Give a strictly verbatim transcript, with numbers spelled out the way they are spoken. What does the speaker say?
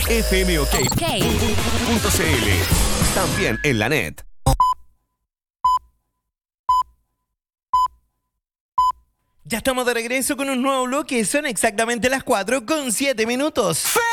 fmok punto cl. También en la net. Ya estamos de regreso con un nuevo bloque. Son exactamente las cuatro con siete minutos.